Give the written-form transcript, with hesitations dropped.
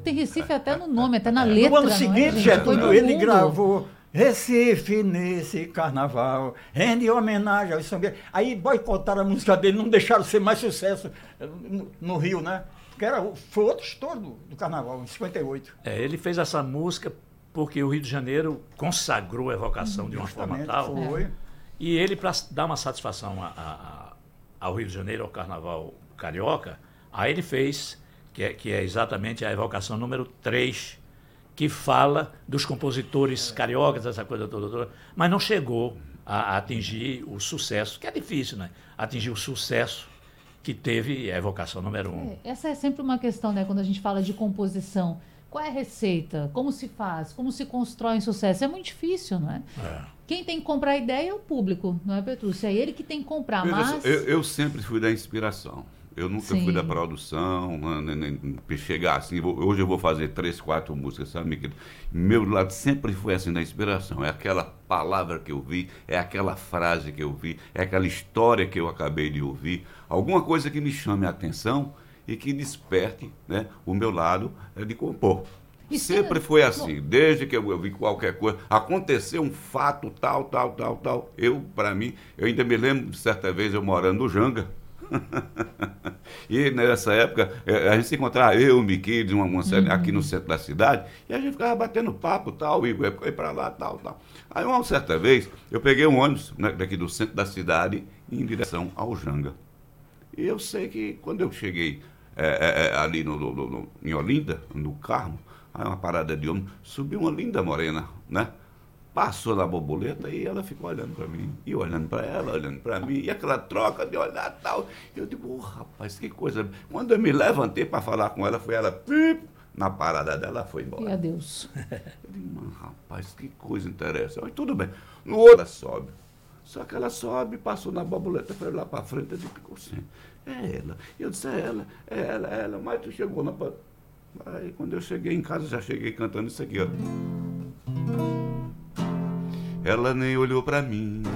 tem Recife até no nome, até na letra. No ano não é, seguinte, gente? Getúlio, Todo ele mundo. gravou Recife nesse carnaval, rende homenagem aos sambistas. Aí boicotaram a música dele, não deixaram ser mais sucesso no Rio, né? Porque foi outro estouro do carnaval, em 58. Ele fez essa música porque o Rio de Janeiro consagrou a evocação de uma forma Justamente, tal. foi. E ele, para dar uma satisfação ao Rio de Janeiro, ao carnaval carioca, aí ele fez, que é exatamente a evocação número 3, que fala dos compositores cariocas, essa coisa toda, mas não chegou a atingir o sucesso, que é difícil, né? Atingir o sucesso que teve a evocação número 1. Essa é sempre uma questão, né? Quando a gente fala de composição. Qual é a receita? Como se faz? Como se constrói um sucesso? É muito difícil, não é? Quem tem que comprar a ideia é o público, não é, Petrúcio? É ele que tem que comprar, mas... Eu sempre fui da inspiração. Eu nunca Sim. fui da produção, nem chegar assim. Hoje eu vou fazer 3, 4 músicas, sabe? Que meu lado sempre foi assim da inspiração. É aquela palavra que eu vi, é aquela frase que eu vi, é aquela história que eu acabei de ouvir. Alguma coisa que me chame a atenção e que desperte, né, o meu lado de compor. E Sempre foi assim, desde que eu vi qualquer coisa, aconteceu um fato tal, para mim, eu ainda me lembro de certa vez eu morando no Janga, e nessa época a gente se encontrava, eu, o Miquides, uma série aqui no centro da cidade, e a gente ficava batendo papo, tal, e para lá, tal. Aí uma certa vez, eu peguei um ônibus, né, daqui do centro da cidade, em direção ao Janga. E eu sei que quando eu cheguei ali em Olinda, no Carmo, aí uma parada de ônibus, subiu uma linda morena, né? Passou na borboleta e ela ficou olhando para mim, e olhando para ela, olhando para mim, e aquela troca de olhar e tal. Eu digo, rapaz, que coisa. Quando eu me levantei para falar com ela, foi ela, na parada dela, ela foi embora. E adeus. Eu digo, rapaz, que coisa interessante. Mas tudo bem. No outro, ela sobe. Só que ela sobe, passou na borboleta, foi lá para frente, eu digo, assim, é ela. Eu disse, é ela, mas tu chegou na... Aí quando eu cheguei em casa, já cheguei cantando isso aqui, ó. Ela nem olhou pra mim,